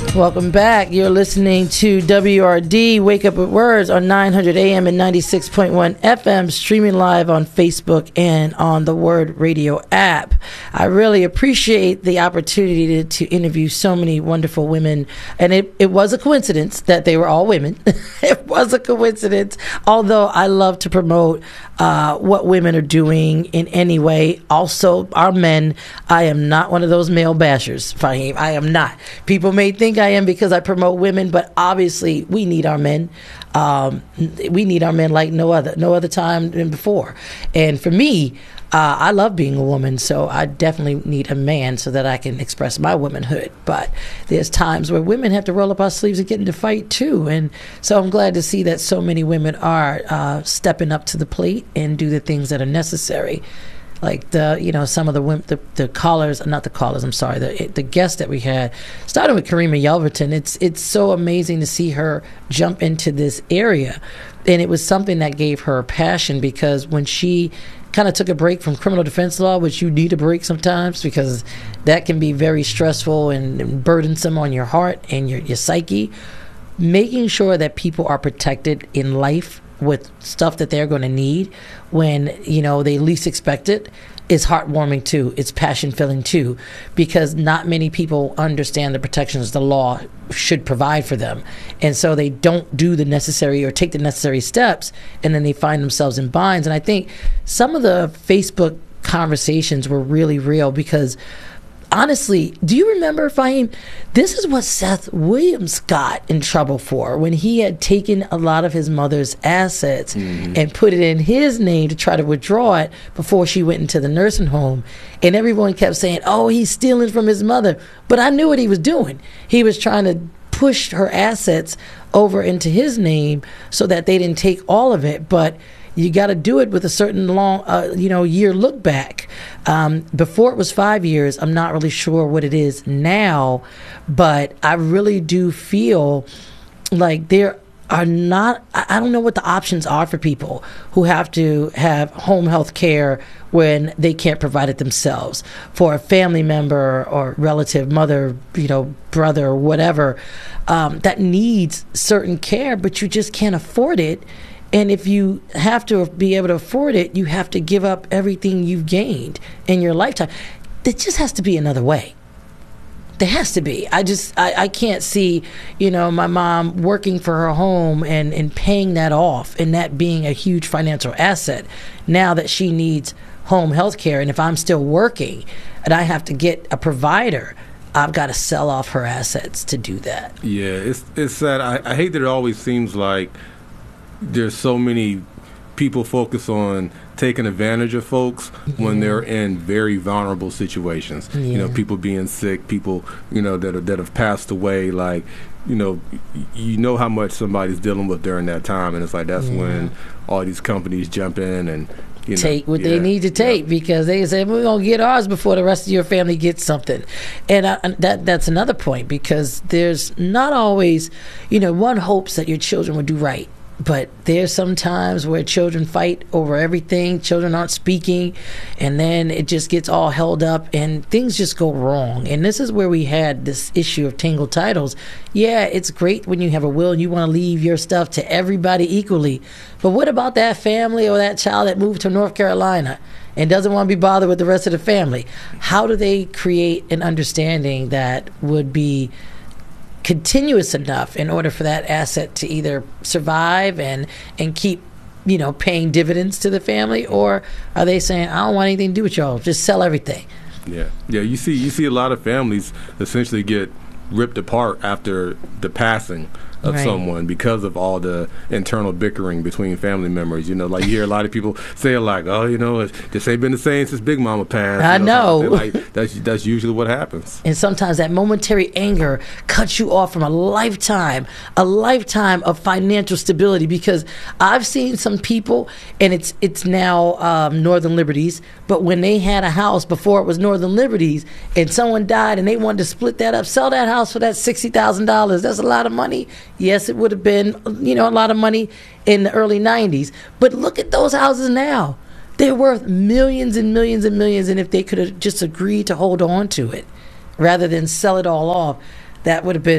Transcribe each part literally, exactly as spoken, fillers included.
Welcome back. You're listening to W R D Wake Up with Words on nine hundred A M and ninety-six point one F M, streaming live on Facebook and on the Word Radio app. I really appreciate the opportunity to, to interview so many wonderful women. And it, it was a coincidence that they were all women. It was a coincidence, although I love to promote uh, what women are doing in any way. Also, our men. I am not one of those male bashers, Fahim. I am not. People may think I am because I promote women, but obviously we need our men. Um, we need our men like no other, no other time than before. And for me, uh, I love being a woman, so I definitely need a man so that I can express my womanhood. But there's times where women have to roll up our sleeves and get into fight too. And so I'm glad to see that so many women are uh, stepping up to the plate and do the things that are necessary. Like the, you know, some of the women, the, the callers, not the callers, I'm sorry, the the guests that we had, starting with Karima Yelverton. It's it's so amazing to see her jump into this area, and it was something that gave her passion, because when she kind of took a break from criminal defense law, which you need a break sometimes because that can be very stressful and, and burdensome on your heart and your your psyche, making sure that people are protected in life with stuff that they're going to need when, you know, they least expect it is heartwarming too. It's passion filling too, because not many people understand the protections the law should provide for them. And so they don't do the necessary or take the necessary steps, and then they find themselves in binds. And I think some of the Facebook conversations were really real because, honestly, do you remember, Fahim, this is what Seth Williams got in trouble for when he had taken a lot of his mother's assets mm-hmm. and put it in his name to try to withdraw it before she went into the nursing home. And everyone kept saying, oh, he's stealing from his mother. But I knew what he was doing. He was trying to push her assets over into his name so that they didn't take all of it. But you got to do it with a certain long, uh, you know, year look back. Um, before it was five years. I'm not really sure what it is now, but I really do feel like there are not, I don't know what the options are for people who have to have home health care when they can't provide it themselves, for a family member or relative, mother, you know, brother, or whatever, um, that needs certain care, but you just can't afford it. And if you have to be able to afford it, you have to give up everything you've gained in your lifetime. There just has to be another way. There has to be. I just, I, I can't see, you know, my mom working for her home and, and paying that off and that being a huge financial asset now that she needs home health care. And if I'm still working and I have to get a provider, I've got to sell off her assets to do that. Yeah, it's, it's sad. I, I hate that it always seems like there's so many people focus on taking advantage of folks mm-hmm. when they're in very vulnerable situations. Yeah. You know, people being sick, people, you know, that are, that have passed away. Like, you know, you know how much somebody's dealing with during that time, and it's like that's yeah. when all these companies jump in and you know, take what yeah, they need to take yeah. because they say we're gonna get ours before the rest of your family gets something. And I, that that's another point, because there's not always, you know, one hopes that your children will do right. But there's some times where children fight over everything. Children aren't speaking, and then it just gets all held up, and things just go wrong. And this is where we had this issue of tangled titles. Yeah, it's great when you have a will and you want to leave your stuff to everybody equally. But what about that family or that child that moved to North Carolina and doesn't want to be bothered with the rest of the family? How do they create an understanding that would be continuous enough in order for that asset to either survive and and keep, you know, paying dividends to the family? Or are they saying, I don't want anything to do with y'all, just sell everything? Yeah, yeah. You see, you see a lot of families essentially get ripped apart after the passing of right. someone because of all the internal bickering between family members. You know, like you hear a lot of people say like, oh, you know, it's, this ain't been the same since Big Mama passed. I you know. know. Like, that's, that's usually what happens. And sometimes that momentary anger cuts you off from a lifetime, a lifetime of financial stability, because I've seen some people, and it's it's now um, Northern Liberties, but when they had a house before it was Northern Liberties and someone died and they wanted to split that up, sell that house for that sixty thousand dollars. That's a lot of money. Yes, it would have been, you know, a lot of money in the early nineties. But look at those houses now. They're worth millions and millions and millions. And if they could have just agreed to hold on to it rather than sell it all off, that would have been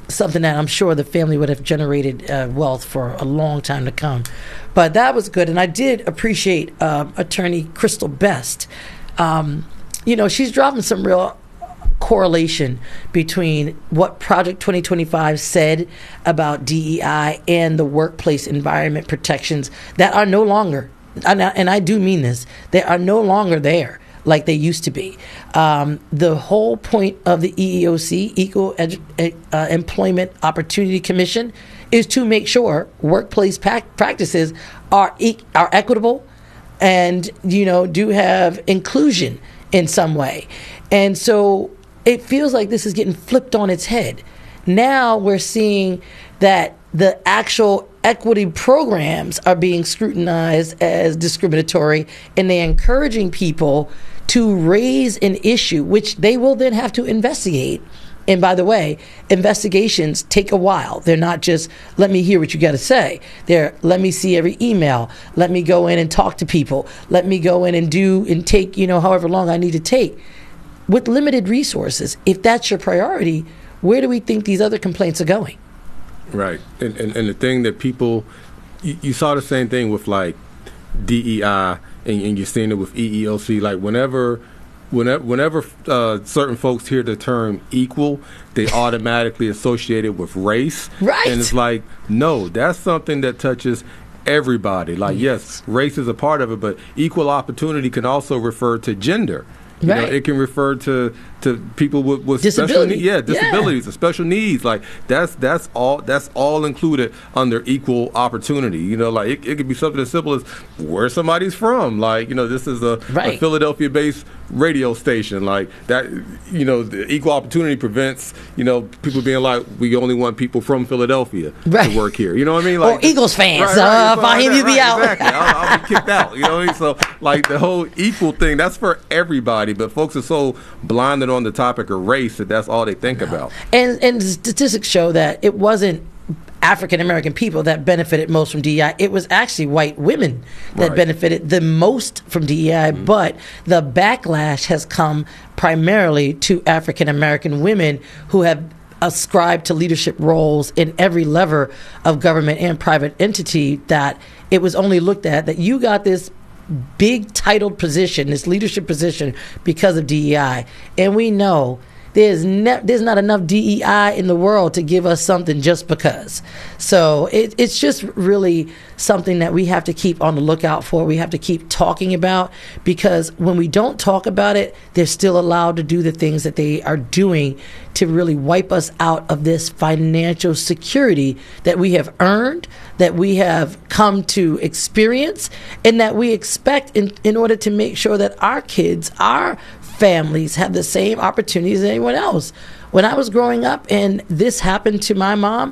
something that I'm sure the family would have generated uh, wealth for a long time to come. But that was good. And I did appreciate um, Attorney Crystal Best. Um, you know, she's dropping some real correlation between what Project twenty twenty-five said about D E I and the workplace environment protections that are no longer, and I, and I do mean this, they are no longer there like they used to be. Um, the whole point of the E E O C, Equal Edu- uh, Employment Opportunity Commission, is to make sure workplace pa- practices are e- are equitable and, you know, do have inclusion in some way. And so it feels like this is getting flipped on its head. Now we're seeing that the actual equity programs are being scrutinized as discriminatory, and they're encouraging people to raise an issue, which they will then have to investigate. And by the way, investigations take a while. They're not just, let me hear what you got to say. They're, let me see every email. Let me go in and talk to people. Let me go in and do and take, you know, however long I need to take. With limited resources, if that's your priority, where do we think these other complaints are going? Right. And, and, and the thing that people, you, you saw the same thing with like D E I, and, and you're seeing it with E E O C. Like whenever, whenever, whenever uh, certain folks hear the term equal, they automatically associate it with race. Right. And it's like, no, that's something that touches everybody. Like, yes, race is a part of it, but equal opportunity can also refer to gender. You right. know, it can refer to, to people with, with Disability. special needs, yeah, disabilities, yeah. or special needs. Like that's that's all that's all included under equal opportunity. You know, like it, it could be something as simple as where somebody's from. Like, you know, this is a, right. a Philadelphia-based radio station. Like that, you know, the equal opportunity prevents, you know, people being like, we only want people from Philadelphia right. to work here. You know what I mean? Like or Eagles fans. Right, right, uh, so Fahim, you be right, out. Exactly. I'll, I'll be kicked out. You know what I mean? So like the whole equal thing, that's for everybody. But folks are so blinded on the topic of race that that's all they think about. And and statistics show that it wasn't African American people that benefited most from D E I. It was actually white women that right. benefited the most from D E I. Mm-hmm. But the backlash has come primarily to African American women who have ascribed to leadership roles in every lever of government and private entity, that it was only looked at that you got this big titled position, this leadership position, because of D E I. And we know there's ne- there's not enough D E I in the world to give us something just because. So it, it's just really something that we have to keep on the lookout for. We have to keep talking about, because when we don't talk about it, they're still allowed to do the things that they are doing to really wipe us out of this financial security that we have earned, that we have come to experience, and that we expect in, in order to make sure that our kids, our families have the same opportunities as anyone else. When I was growing up and this happened to my mom,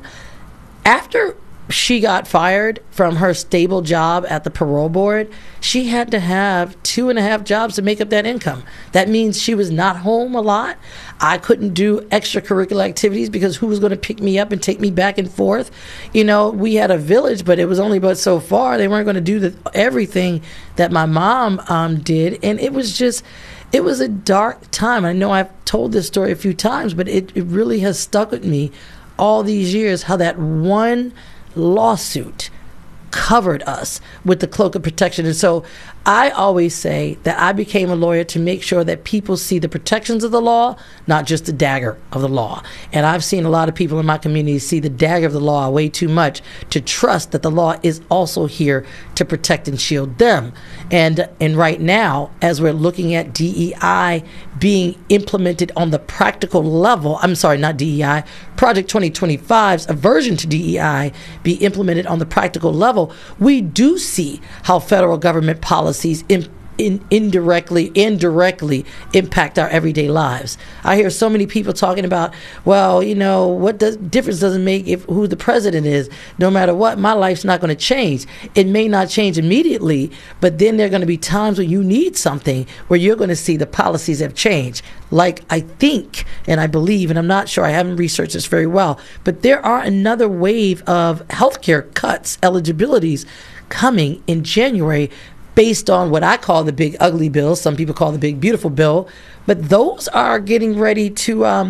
after she got fired from her stable job at the parole board, she had to have two and a half jobs to make up that income. That means she was not home a lot. I couldn't do extracurricular activities because who was going to pick me up and take me back and forth? You know, we had a village, but it was only but so far. They weren't going to do the, everything that my mom um, did. And it was just, it was a dark time. I know I've told this story a few times, but it, it really has stuck with me all these years, how that one lawsuit covered us with the cloak of protection. And so I always say that I became a lawyer to make sure that people see the protections of the law, not just the dagger of the law. And I've seen a lot of people in my community see the dagger of the law way too much to trust that the law is also here to protect and shield them. And and right now, as we're looking at D E I being implemented on the practical level, I'm sorry, not D E I, Project twenty twenty-five's aversion to D E I be implemented on the practical level, we do see how federal government policies in, in, indirectly, indirectly impact our everyday lives. I hear so many people talking about, well, you know, what does difference does it make if who the president is? No matter what, my life's not going to change. It may not change immediately, but then there are going to be times when you need something where you're going to see the policies have changed. Like I think, and I believe, and I'm not sure, I haven't researched this very well, but there are another wave of healthcare cuts, eligibilities coming in January based on what I call the big ugly bill. Some people call the big beautiful bill, but those are getting ready to um,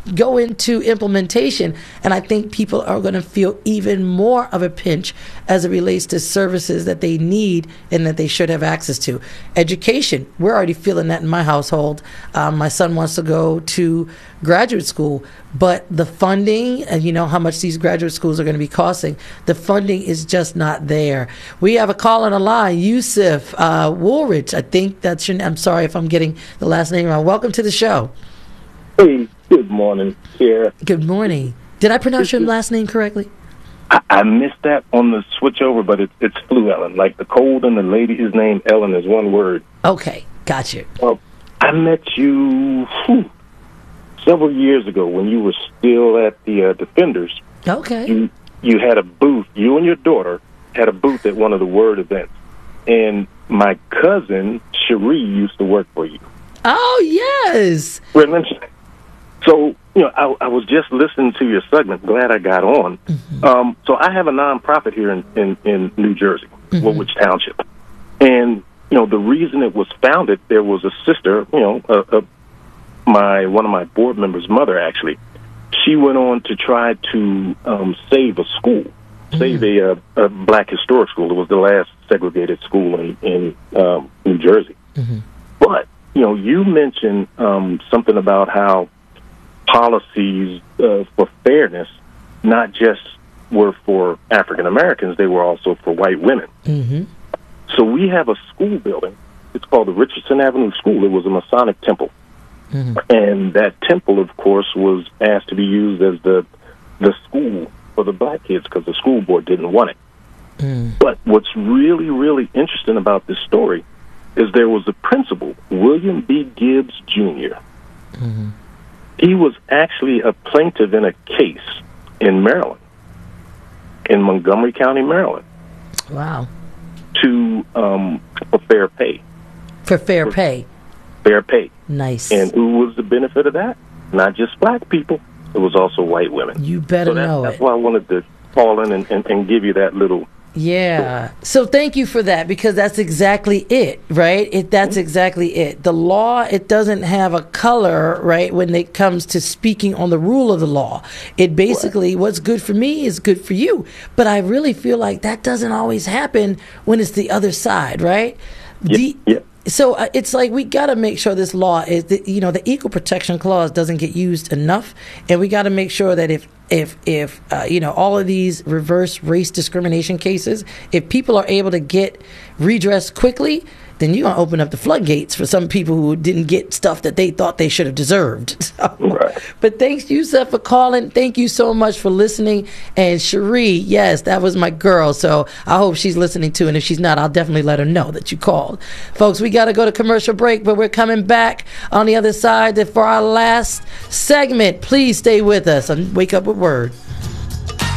go into implementation, and I think people are going to feel even more of a pinch as it relates to services that they need and that they should have access to. Education, we're already feeling that in my household. Um, my son wants to go to graduate school, but the funding, and you know how much these graduate schools are going to be costing, the funding is just not there. We have a call on the line, Yusuf uh, Woolridge. I think that's your name. I'm sorry if I'm getting the last name wrong. Welcome to the show. Hey, good morning, Sarah. Good morning. Did I pronounce your last name correctly? I, I missed that on the switch over, but it, it's Flu Ellen. Like the cold and the lady's name, Ellen, is one word. Okay, got you. Well, I met you whew, several years ago when you were still at the uh, Defenders. Okay. You, you had a booth. You and your daughter had a booth at one of the Word events. And my cousin, Cherie, used to work for you. Oh, yes. So, you know, I, I was just listening to your segment. Glad I got on. Mm-hmm. Um, so I have a nonprofit here in, in, in New Jersey, mm-hmm. Woolwich Township. And, you know, the reason it was founded, there was a sister, you know, a, a, my one of my board members' mother, actually. She went on to try to um, save a school, mm-hmm. save a, a, a black historic school. It was the last segregated school in, in um, New Jersey. Mm-hmm. But, you know, you mentioned um, something about how policies uh, for fairness not just were for African Americans, they were also for white women. Mm-hmm. So we have a school building. It's called the Richardson Avenue School. It was a Masonic temple. Mm-hmm. And that temple, of course, was asked to be used as the the school for the black kids because the school board didn't want it. Mm. But what's really, really interesting about this story is there was a principal, William B. Gibbs, Junior Mm-hmm. He was actually a plaintiff in a case in Maryland, in Montgomery County, Maryland. Wow. To, um, for fair pay. For fair for pay. Fair pay. Nice. And who was the benefit of that? Not just black people. It was also white women. You better so that, know that's it. That's why I wanted to call in and, and, and give you that little... Yeah. So thank you for that, because that's exactly it, right? It that's exactly it. The law, it doesn't have a color, right, when it comes to speaking on the rule of the law. It basically, what's good for me is good for you. But I really feel like that doesn't always happen when it's the other side, right? Yeah. The, yeah. So uh, it's like we got to make sure this law is, the, you know, the Equal Protection Clause doesn't get used enough, and we got to make sure that if if if uh, you know, all of these reverse race discrimination cases, if people are able to get redress quickly, then you're going to open up the floodgates for some people who didn't get stuff that they thought they should have deserved. So, right. But thanks, Yusuf, for calling. Thank you so much for listening. And Cherie, yes, that was my girl. So I hope she's listening too. And if she's not, I'll definitely let her know that you called. Folks, we got to go to commercial break, but we're coming back on the other side for our last segment. Please stay with us on Wake Up with Word.